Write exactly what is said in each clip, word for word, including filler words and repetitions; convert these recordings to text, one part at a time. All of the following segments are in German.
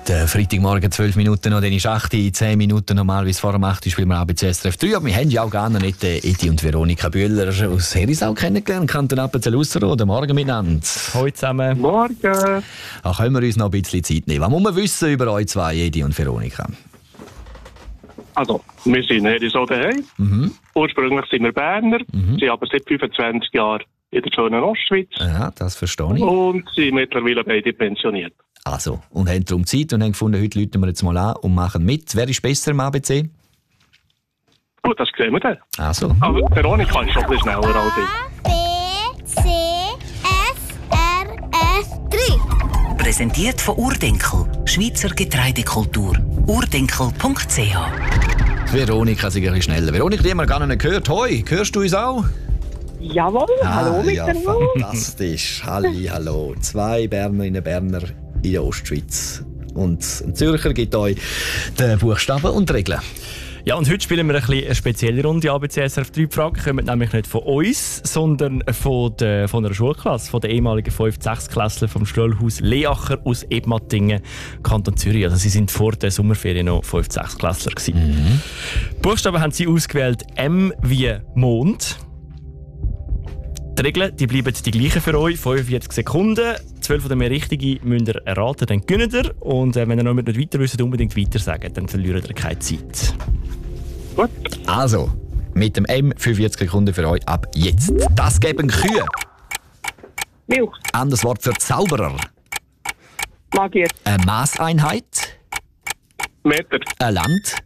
Der Freitagmorgen zwölf Minuten noch, dann ist acht Uhr, zehn Minuten normalerweise vor dem acht Uhr spielen wir A B C S R F drei. Aber wir haben ja auch gar noch nicht äh, Edi und Veronika Bühler aus Herisau kennengelernt. Kanton Appenzell-Ausserrhoden. Morgen miteinander. Hallo zusammen. Morgen. Ach, können wir uns noch ein bisschen Zeit nehmen. Was muss man wissen über euch zwei, Edi und Veronika? Also, wir sind Herisau daheim. Mhm. Ursprünglich sind wir Berner, Mhm. sind aber seit fünfundzwanzig Jahren in der schönen Ostschweiz Ja, das verstehe ich. und sind mittlerweile beide pensioniert. Also, und haben darum Zeit und haben gefunden, heute läuten wir jetzt mal an und machen mit. Wer ist besser im A B C? Gut, das sehen wir dann. Also. Aber Veronika ist schon ein bisschen schneller als ich. B, C, F, R, F drei. Präsentiert von Urdenkel, Schweizer Getreidekultur. urdenkel punkt c h. Veronika ist ein bisschen schneller. Veronika, die haben wir gar nicht gehört. Hoi, hörst du uns auch? Jawohl, hallo Ah, ja, miteinander. fantastisch. Halli, hallo. Zwei Bernerinnen Berner in der Ostschweiz. Und ein Zürcher gibt euch die Buchstaben und die Regeln. Ja, und heute spielen wir ein bisschen eine spezielle Runde A B C S R F drei. Die Fragen kommen nämlich nicht von uns, sondern von, der, von einer Schulklasse, von den ehemaligen fünf sechs Klässler vom Schulhaus Leacher aus Ebmattingen, Kanton Zürich. Also sie sind vor der Sommerferien noch fünf sechs Klässler gewesen. Mhm. Buchstaben haben sie ausgewählt M wie Mond. Die Regeln die bleiben die gleichen für euch. fünfundvierzig Sekunden. zwölf oder mehr richtige müsst ihr erraten, dann gewinnt ihr. Und äh, wenn ihr noch nicht weiter wisst, unbedingt weiter sagen, dann verliert ihr keine Zeit. Gut. Also, mit dem M fünfundvierzig Sekunden für euch ab jetzt. Das geben Kühe. Milch, Anderes Wort für Zauberer. Magier, Eine Maßeinheit. Meter. Ein Land.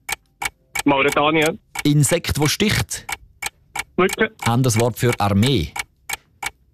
Mauretanien. Insekt, wo sticht. Mücke. Anderes Wort für Armee.